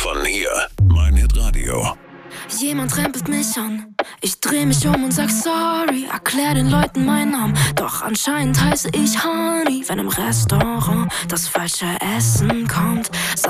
von hier. Mein Hitradio. Jemand rempelt mich an, ich dreh mich um und sag sorry, erklär den Leuten meinen Namen, doch anscheinend heiße ich Honey. Wenn im Restaurant das falsche Essen kommt,